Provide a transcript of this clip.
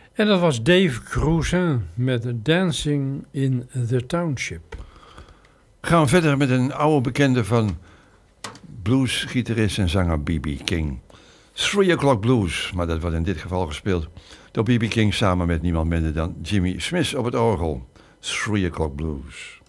En dat was Dave Grusin met Dancing in the Township. Gaan we verder met een oude bekende van bluesgitarist en zanger B.B. King. 3 O'Clock Blues, maar dat wordt in dit geval gespeeld door B.B. King samen met niemand minder dan Jimmy Smith op het orgel. 3 O'Clock Blues.